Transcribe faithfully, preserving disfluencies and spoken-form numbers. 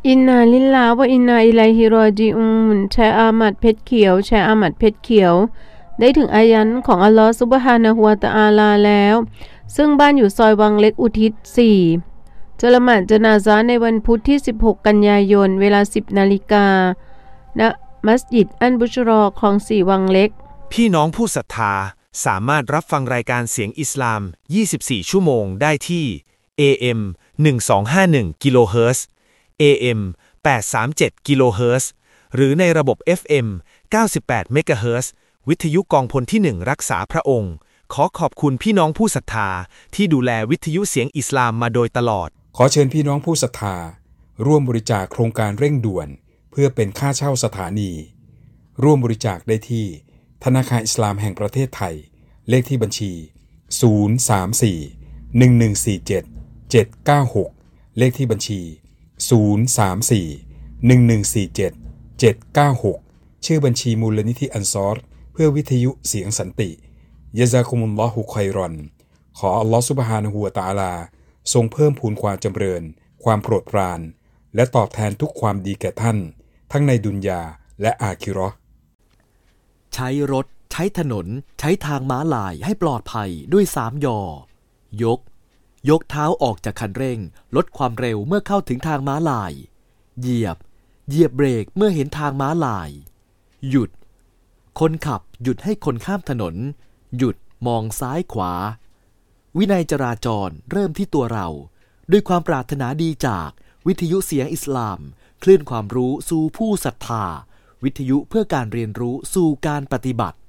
อินนาลิลลาฮ์วะอินนาอิลัยฮิรอญิอูนแชร์อามัดเพชรเขียวแชร์อามัดเพชรเขียวได้ถึงอายันของอัลลอฮฺซุบฮานะฮูวะตะอาลาแล้วซึ่งบ้านอยู่ซอยวังเล็กอุทิศสี่จะละหมาดญะนาซะห์ในวันพุธที่สิบหกกันยายนเวลา สิบนาฬิกา ณมัสยิดอันบุชรอคลองสี่วังเล็กพี่น้องผู้ศรัทธาสามารถรับฟังรายการเสียงอิสลามยี่สิบสี่ชั่วโมงได้ที่ เอ เอ็ม หนึ่งสองห้าหนึ่ง กิโลเฮิรตซ์ เอ เอ็ม แปดสามเจ็ด กิโลเฮิรตซ์หรือในระบบ เอฟ เอ็ม เก้าสิบแปด เมกะเฮิรตซ์วิทยุกองพลที่หนึ่งรักษาพระองค์ขอขอบคุณพี่น้องผู้ศรัทธาที่ดูแลวิทยุเสียงอิสลามมาโดยตลอดขอเชิญพี่น้องผู้ศรัทธาร่วมบริจาคโครงการเร่งด่วนเพื่อเป็นค่าเช่าสถานีร่วมบริจาคได้ที่ธนาคารอิสลามแห่งประเทศไทยเลขที่บัญชีศูนย์ สาม สี่ หนึ่ง หนึ่ง สี่ เจ็ด เจ็ด เก้า หกเลขที่บัญชีศูนย์ สาม สี่ หนึ่ง หนึ่ง สี่ เจ็ด เจ็ด เก้า หกชื่อบัญชีมูลนิธิอันซอรเพื่อวิทยุเสียงสันติยะซากุมุลลอฮุค็อยรอนขออัลลอฮฺซุบฮานะฮูวะตะอาลาทรงเพิ่มพูนความจำเริญความโปรดปรานและตอบแทนทุกความดีแก่ท่านทั้งในดุนยาและอาคิเราะห์ใช้รถใช้ถนนใช้ทางม้าลายให้ปลอดภัยด้วยสามยอยกยกเท้าออกจากคันเร่งลดความเร็วเมื่อเข้าถึงทางม้าลายเหยียบเหยียบเบรกเมื่อเห็นทางม้าลายหยุดคนขับหยุดให้คนข้ามถนนหยุดมองซ้ายขวาวินัยจราจรเริ่มที่ตัวเราด้วยความปรารถนาดีจากวิทยุเสียงอิสลามคลื่นความรู้สู่ผู้ศรัทธาวิทยุเพื่อการเรียนรู้สู่การปฏิบัติ